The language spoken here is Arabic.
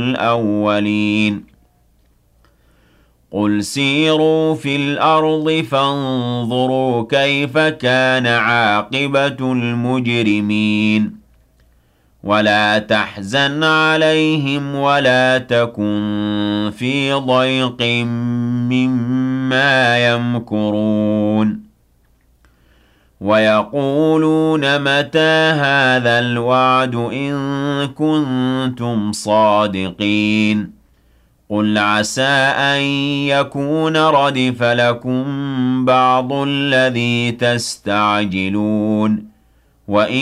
الأولين قل سيروا في الأرض فانظروا كيف كان عاقبة المجرمين ولا تحزن عليهم ولا تكن في ضيق مما يمكرون ويقولون متى هذا الوعد إن كنتم صادقين قل عسى أن يكون ردف لكم بعض الذي تستعجلون وإن